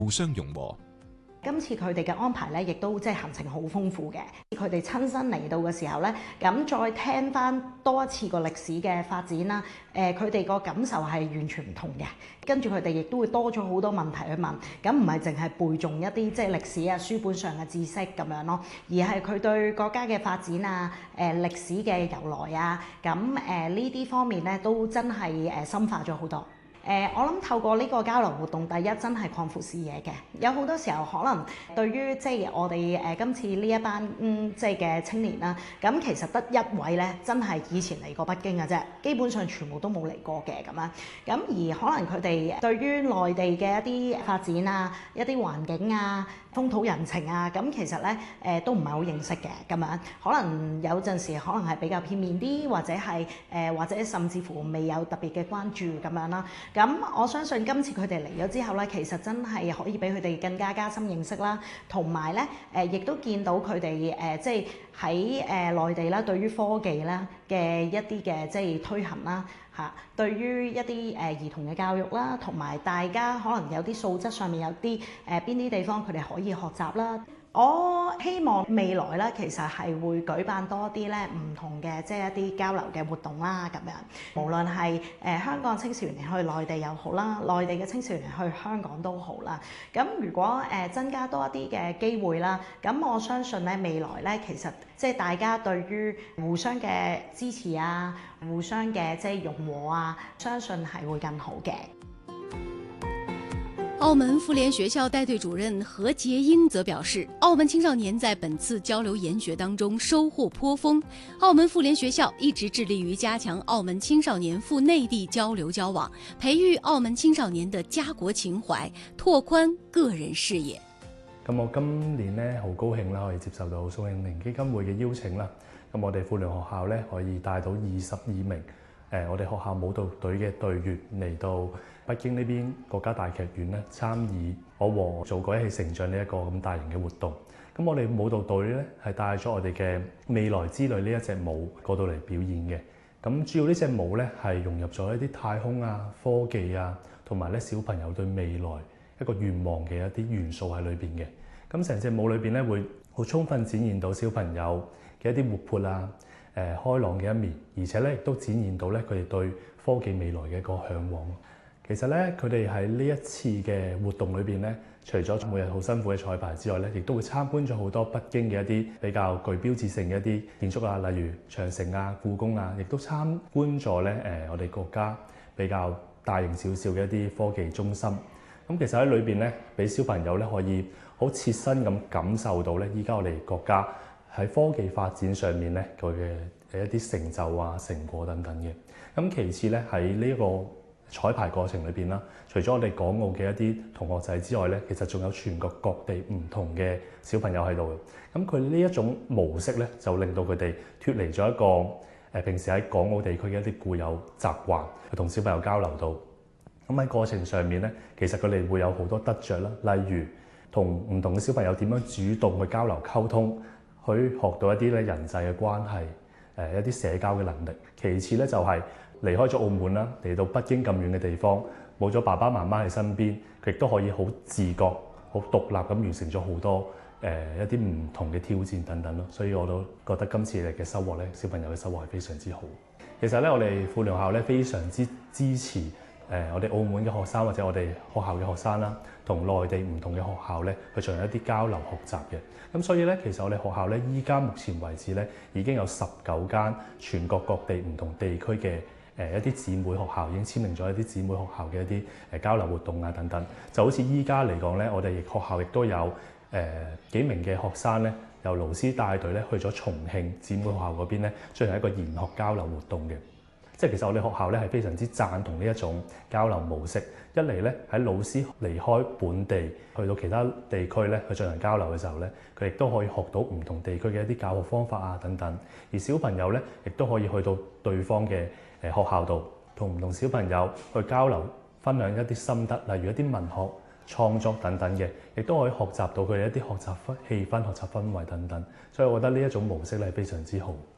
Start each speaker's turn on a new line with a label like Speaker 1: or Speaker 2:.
Speaker 1: 互相融和。
Speaker 2: 今次佢哋嘅安排咧，亦都即係行程好豐富嘅。佢哋親身嚟到嘅時候咧，咁再聽翻多一次個歷史嘅發展啦。佢哋個感受係完全唔同嘅。跟住佢哋亦都會多咗好多問題去問。咁唔係淨係背誦一啲即係歷史啊書本上嘅知識咁樣咯，而係佢對國家嘅發展啊、歷史嘅由來啊，咁呢啲方面咧都真係深化咗好多。我諗透過呢個交流活動，第一真係擴闊視野嘅。有好多時候可能對於即係我哋今次呢一班即係嘅青年啦，咁其實得一位咧，真係以前嚟過北京嘅啫，基本上全部都冇嚟過嘅咁樣。咁而可能佢哋對於內地嘅一啲發展啊、一啲環境啊、風土人情啊，咁其實咧都唔係好認識嘅咁樣。可能有陣時可能係比較片面啲，或者係或者甚至乎未有特別嘅關注咁樣啦。咁我相信今次佢哋嚟咗之後咧，其實真係可以俾佢哋更加加深認識啦，同埋咧亦都見到佢哋即係喺內地啦，對於科技啦嘅一啲嘅即係推行啦嚇，對於一啲兒童嘅教育啦，同埋大家可能有啲素質上面有啲邊啲地方佢哋可以學習啦。我希望未來咧，其實係會舉辦多啲咧唔同嘅即係一啲交流嘅活動啦，咁樣無論係香港青少年去內地又好啦，內地嘅青少年去香港都好啦。咁如果增加多一啲嘅機會啦，咁我相信咧未來咧其實即係大家對於互相嘅支持啊、互相嘅即係融和啊，相信係會更好嘅。
Speaker 3: 澳门妇聯學校帶隊主任何潔英則表示，澳門青少年在本次交流研學當中收穫頗豐。澳門婦聯學校一直致力於加強澳門青少年赴內地交流交往，培育澳門青少年的家國情懷，拓寬個人視野。
Speaker 4: 咁我今年咧好高興啦，可以接受到宋慶齡基金會嘅邀請啦。咁我哋婦聯學校咧可以帶到22名我哋學校舞蹈隊嘅隊員嚟到北京呢邊國家大劇院咧參與我和祖國一起成長呢一個咁大型嘅活動。咁我哋舞蹈隊咧係帶咗我哋嘅未來之旅呢一隻舞過到嚟表演嘅。咁主要呢隻舞咧係融入咗一啲太空啊、科技啊，同埋咧小朋友對未來一個願望嘅一啲元素喺裏邊嘅。咁成隻舞裏邊咧會好充分展現到小朋友嘅一啲活潑啊、開朗嘅一面，而且咧亦都展現到咧佢哋對科技未來嘅一個嚮往。其實咧，佢哋喺呢一次嘅活動裏邊咧，除咗每日好辛苦嘅彩排之外咧，亦都會參觀咗好多北京嘅一啲比較具標誌性嘅一啲建築啊，例如長城啊、故宮啊，亦都參觀咗咧我哋國家比較大型少少嘅一啲科技中心。咁其實喺裏邊咧，俾小朋友咧可以好切身咁感受到咧，依家我哋國家喺科技發展上面咧佢嘅一啲成就啊、成果等等嘅。咁其次咧喺呢一個彩排過程裏邊啦，除咗我哋港澳嘅一啲同學仔之外咧，其實仲有全國各地唔同嘅小朋友喺度嘅。咁佢呢一種模式咧，就令到佢哋脫離咗一個平時喺港澳地區嘅一啲固有習慣，去同小朋友交流到。咁喺過程上面咧，其實佢哋會有好多得着啦，例如同唔同嘅小朋友點樣主動去交流溝通，去學到一啲咧人際嘅關係，一啲社交嘅能力。其次咧就係離開咗澳門啦，嚟到北京咁遠嘅地方，冇咗爸爸媽媽喺身邊，佢亦都可以好自覺、好獨立咁完成咗好多一啲唔同嘅挑戰等等咯。所以我都覺得今次嚟嘅收穫咧，小朋友嘅收穫係非常之好。其實咧，我哋婦聯學校咧非常之支持我哋澳門嘅學生或者我哋學校嘅學生啦，同內地唔同嘅學校咧去進行一啲交流學習嘅。咁所以咧，其實我哋學校咧依家目前為止咧已經有19間全國各地唔同地區嘅一啲姊妹學校已經簽訂咗一啲姊妹學校嘅一啲交流活動啊等等。就好似依家嚟講咧，我哋學校亦都有幾名嘅學生咧，由老師帶隊咧去咗重慶姊妹學校嗰邊咧進行一個研學交流活動嘅。即係其實我哋學校咧係非常之贊同呢一種交流模式。一嚟咧喺老師離開本地去到其他地區咧去進行交流嘅時候咧，佢亦都可以學到唔同地區嘅一啲教學方法啊等等。而小朋友咧亦都可以去到對方嘅學校度，同唔同小朋友去交流，分享一啲心得，例如一啲文學創作等等嘅，亦都可以學習到佢哋一啲學習氣氛、學習氛圍等等。所以我覺得呢一種模式咧係非常之好。